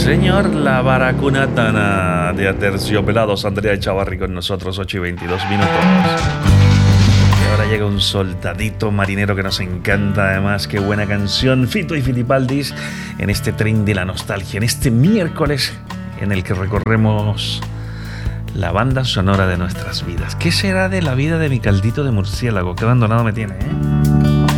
señor, la baracunatana de Aterciopelados, Andrea Echavarri con nosotros, 8:22. Y ahora llega un soldadito marinero que nos encanta, además, qué buena canción, Fito y Filipaldis, en este tren de la nostalgia, en este miércoles en el que recorremos la banda sonora de nuestras vidas. ¿Qué será de la vida de mi caldito de murciélago? Qué abandonado me tiene, ¿eh?